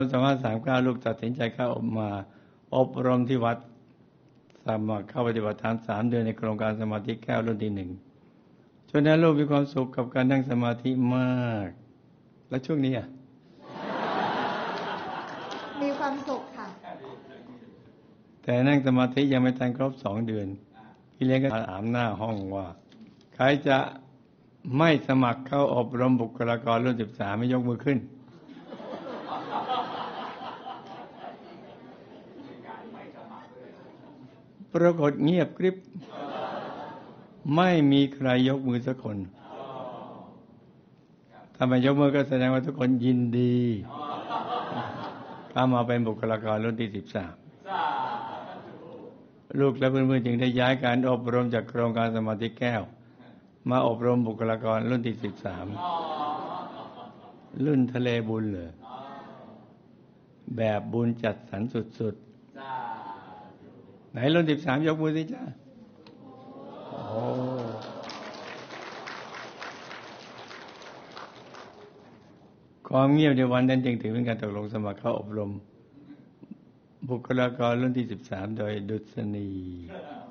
2539ลูกตัดสินใจเข้ามาอบรมที่วัดสมัครเข้าปฏิบัติธรรม3 เดือนในโครงการสมาธิแก้วรุ่นที่ 1ช่วงนั้นลูกมีความสุขกับการนั่งสมาธิมาก แล้วช่วงนี้มีความสุขค่ะแต่นั่งสมาธิยังไม่ทันครบ2 เดือนพี่เลี้ยงก็ถามหน้าห้องว่าใครจะไม่สมัครเข้าอบรมบุคลากรรุ่น13ไม่ยกมือขึ้นปรากฏเงียบกริบไม่มีใครยกมือสักคนถ้าไม่ยกมือก็แสดงว่าทุกคนยินดีเข้ามาเป็นบุคลากรรุ่นที่13ลูกและเพื่อนๆจึงได้ย้ายการอบรมจากโครงการสมาธิแก้วมาอบรมบุคลากรรุ่นที่13รุ่นทะเลบุญเลยแบบบุญจัดสรรสุดๆไหนรุ่น13ยกมือสิจ้าความเงียบในวันนั้นจึงถือเป็นการตกลงสมัครเข้าอบรมบุคลากรรุ่นที่13โดยดุษณี